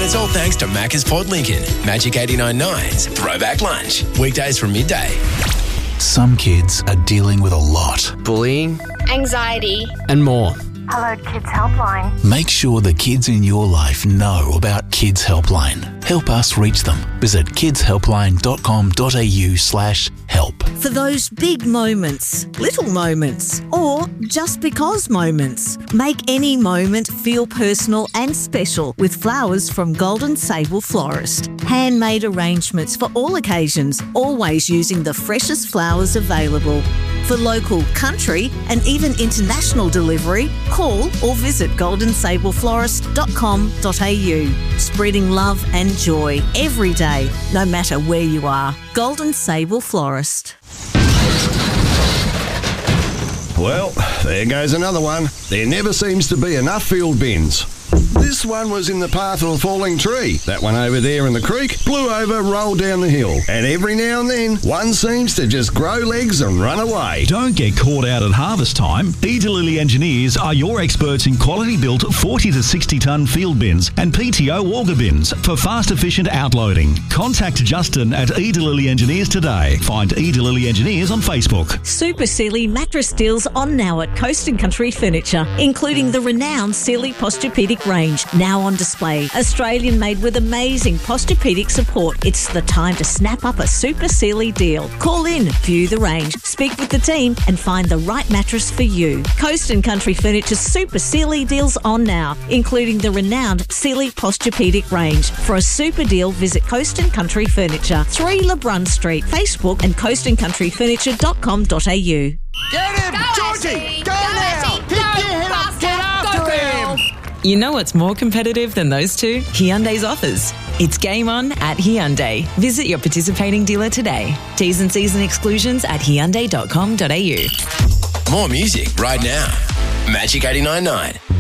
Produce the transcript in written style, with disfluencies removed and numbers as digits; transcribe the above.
it's all thanks to Macca's Port Lincoln. Magic 89.9's Throwback Lunch. Weekdays from midday. Some kids are dealing with a lot. Bullying, anxiety, and more. Hello Kids Helpline. Make sure the kids in your life know about Kids Helpline. Help us reach them. Visit kidshelpline.com.au/help. For those big moments, little moments, or just because moments, make any moment feel personal and special with flowers from Golden Sable Florist. Handmade arrangements for all occasions, always using the freshest flowers available. For local, country and even international delivery, call or visit goldensableflorist.com.au. Spreading love and joy every day, no matter where you are. Golden Sable Florist. Well, there goes another one. There never seems to be enough field bins. This one was in the path of a falling tree. That one over there in the creek blew over, rolled down the hill. And every now and then, one seems to just grow legs and run away. Don't get caught out at harvest time. Edelily Engineers are your experts in quality-built 40 to 60-tonne field bins and PTO auger bins for fast, efficient outloading. Contact Justin at Edelily Engineers today. Find Edelily Engineers on Facebook. Super Sealy mattress deals on now at Coast and Country Furniture, including the renowned Sealy Posturepedic range, now on display. Australian made with amazing Posturepedic support. It's the time to snap up a Super Sealy deal. Call in, view the range, speak with the team and find the right mattress for you. Coast and Country Furniture's Super Sealy deals on now, including the renowned Sealy Posturepedic range. For a super deal, visit Coast and Country Furniture, 3 LeBrun Street, Facebook and coastandcountryfurniture.com.au. Get him, Georgie! Go now! Pick your head up, get after him! You know what's more competitive than those two? Hyundai's offers. It's game on at Hyundai. Visit your participating dealer today. T's and C's and exclusions at hyundai.com.au. More music right now. Magic 89.9.